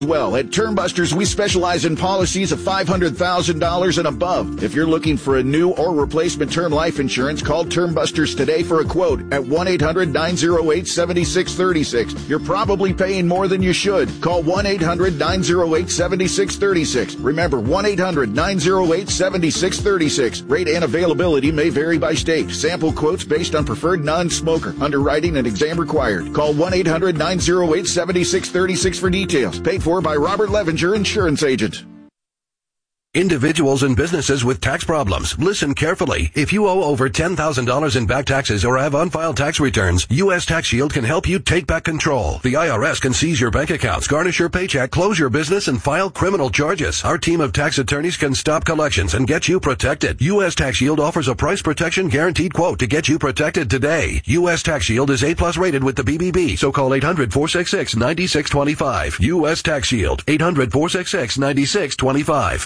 Well, at Termbusters, we specialize in policies of $500,000 and above. If you're looking for a new or replacement term life insurance, call Termbusters today for a quote at 1-800-908-7636. You're probably paying more than you should. Call 1-800-908-7636. Remember, 1-800-908-7636. Rate and availability may vary by state. Sample quotes based on preferred non-smoker. Underwriting and exam required. Call 1-800-908-7636 for details. Paid for by Robert Levenger, insurance agent. Individuals and businesses with tax problems, listen carefully. If you owe over $10,000 in back taxes or have unfiled tax returns, U.S. Tax Shield can help you take back control. The IRS can seize your bank accounts, garnish your paycheck, close your business, and file criminal charges. Our team of tax attorneys can stop collections and get you protected. U.S. Tax Shield offers a price protection guaranteed quote to get you protected today. U.S. Tax Shield is A+ rated with the BBB, so call 800-466-9625. U.S. Tax Shield, 800-466-9625.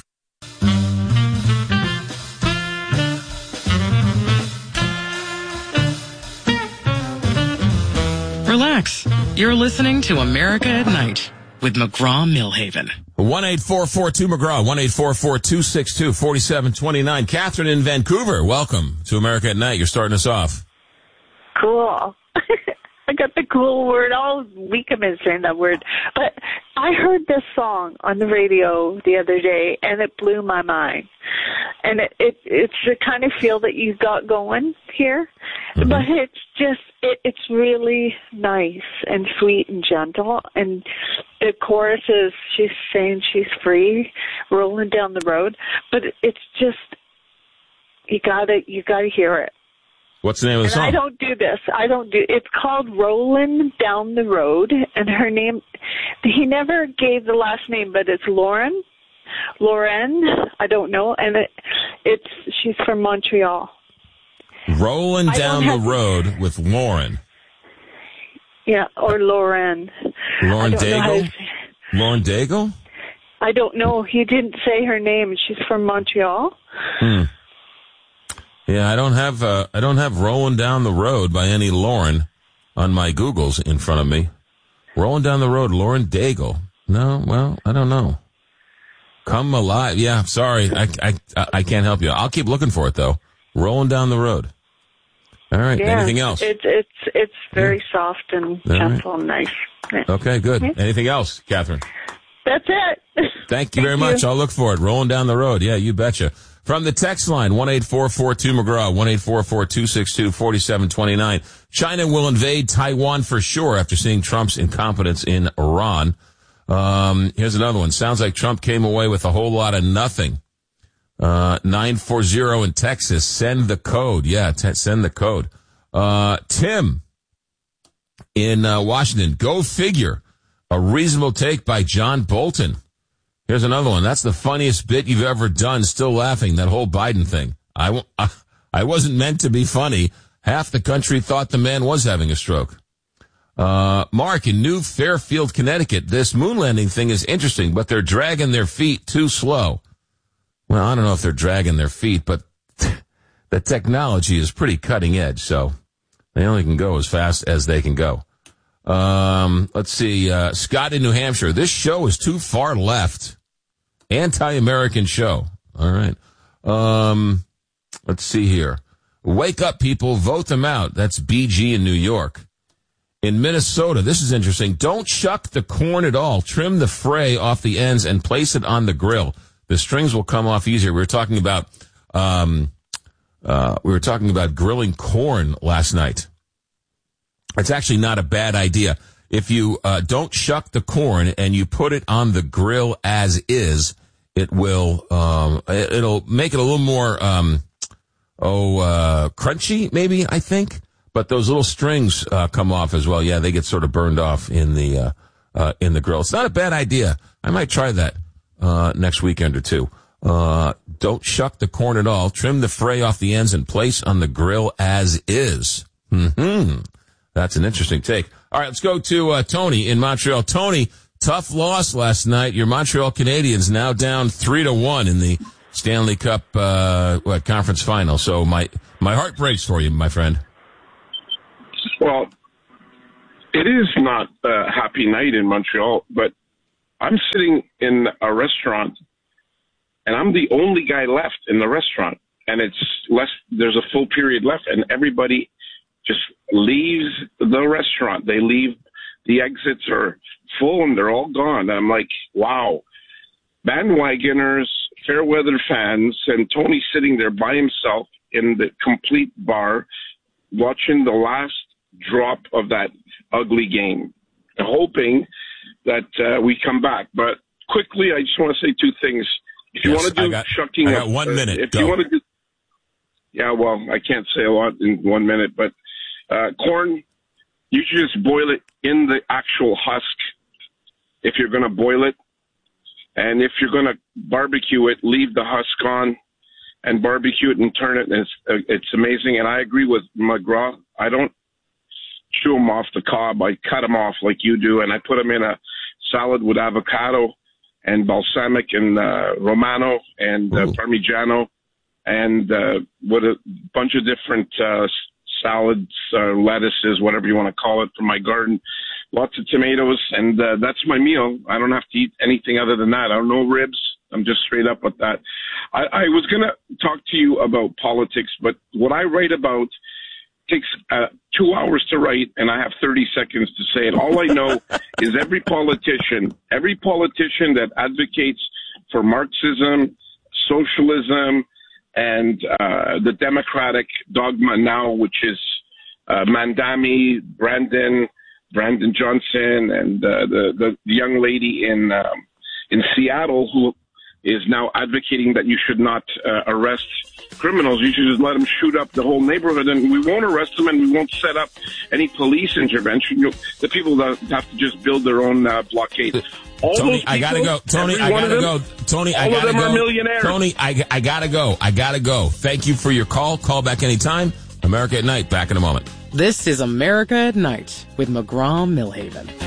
Relax. You're listening to America at Night with McGraw-Milhaven. 1-844-2-McGraw, 1-844-262-4729. Catherine in Vancouver, welcome to America at Night. You're starting us off. Cool. I got the cool word. All week I've been saying that word. But I heard this song on the radio the other day, and it blew my mind. And it's the kind of feel that you got going here. Mm-hmm. But it's just, it's really nice and sweet and gentle. And the chorus is, she's saying she's free, rolling down the road. But it's just, you gotta hear it. What's the name of the song? I don't do this. It's called Rollin' Down the Road, and her name, he never gave the last name, but it's Lauren, I don't know, and she's from Montreal. Rollin' Down the Road with Lauren. Yeah, or Lauren. Lauren Daigle? Lauren Daigle? I don't know. He didn't say her name. She's from Montreal. Yeah, I don't have Rolling Down the Road by any Lauren on my Googles in front of me. Rolling Down the Road, Lauren Daigle. No, well, I don't know. Come Alive. Yeah, sorry. I can't help you. I'll keep looking for it though. Rolling Down the Road. All right. Yeah, anything else? It's very soft and gentle and nice. Yeah. Okay, good. Yeah. Anything else, Catherine? That's it. Thank you very much. I'll look for it. Rolling Down the Road. Yeah, you betcha. From the text line, 1-844-2-McGraw, 1-844-262-4729. China will invade Taiwan for sure after seeing Trump's incompetence in Iran. Here's another one. Sounds like Trump came away with a whole lot of nothing. 940 in Texas. Send the code. Yeah, send the code. Tim in Washington. Go figure. A reasonable take by John Bolton. Here's another one. That's the funniest bit you've ever done. Still laughing. That whole Biden thing. I wasn't meant to be funny. Half the country thought the man was having a stroke. Mark in New Fairfield, Connecticut. This moon landing thing is interesting, but they're dragging their feet too slow. Well, I don't know if they're dragging their feet, but the technology is pretty cutting edge, so they only can go as fast as they can go. Let's see, Scott in New Hampshire. This show is too far left. Anti-American show. All right. Let's see here. Wake up, people. Vote them out. That's BG in New York. In Minnesota, this is interesting. Don't shuck the corn at all. Trim the fray off the ends and place it on the grill. The strings will come off easier. We were talking about grilling corn last night. It's actually not a bad idea. If you don't shuck the corn and you put it on the grill as is, it will it'll make it a little more crunchy, maybe, I think. But those little strings come off as well. Yeah, they get sort of burned off in the grill. It's not a bad idea. I might try that next weekend or two. Don't shuck the corn at all. Trim the fray off the ends and place on the grill as is. That's an interesting take. All right, let's go to Tony in Montreal. Tony, tough loss last night. Your Montreal Canadiens now down 3-1 in the Stanley Cup conference final. So my heart breaks for you, my friend. Well, it is not a happy night in Montreal, but I'm sitting in a restaurant, and I'm the only guy left in the restaurant, and there's a full period left, and everybody just leaves the restaurant. They leave, the exits are full, and they're all gone. I'm like, wow. Bandwagoners, fair weather fans, and Tony sitting there by himself in the complete bar, watching the last drop of that ugly game, hoping that we come back. But quickly, I just want to say two things. If you want to do shucking, I got 1 minute. If you want to do, yeah, well, I can't say a lot in 1 minute, but corn, you should just boil it in the actual husk if you're going to boil it. And if you're going to barbecue it, leave the husk on and barbecue it and turn it. And it's amazing. And I agree with McGraw. I don't chew them off the cob. I cut them off like you do, and I put them in a salad with avocado and balsamic and Romano and Parmigiano and with a bunch of different salads, lettuces, whatever you want to call it, from my garden. Lots of tomatoes, and that's my meal. I don't have to eat anything other than that. I don't know ribs. I'm just straight up with that. I was going to talk to you about politics, but what I write about takes 2 hours to write, and I have 30 seconds to say it. All I know is every politician that advocates for Marxism, socialism, and the democratic dogma now, which is Mandami, Brandon Johnson, and the young lady in Seattle who is now advocating that you should not arrest criminals. You should just let them shoot up the whole neighborhood, and we won't arrest them, and we won't set up any police intervention. The people that have to just build their own blockade. Tony, I gotta go. Tony, I gotta go. Tony, I gotta go. All of them are millionaires. Tony, I gotta go. I gotta go. Thank you for your call. Call back anytime. America at Night, back in a moment. This is America at Night with McGraw Millhaven.